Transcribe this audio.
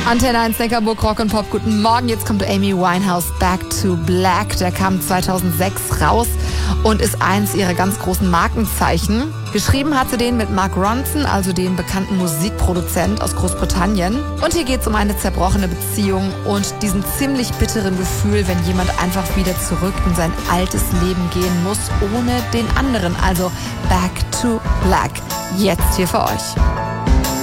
Antenne 1 Neckarburg, Rock und Pop. Guten Morgen, jetzt kommt Amy Winehouse, Back to Black. Der kam 2006 raus und ist eins ihrer ganz großen Markenzeichen. Geschrieben hat sie den mit Mark Ronson, also dem bekannten Musikproduzent aus Großbritannien. Und hier geht es um eine zerbrochene Beziehung und diesen ziemlich bitteren Gefühl, wenn jemand einfach wieder zurück in sein altes Leben gehen muss, ohne den anderen. Also Back to Black. Jetzt hier für euch.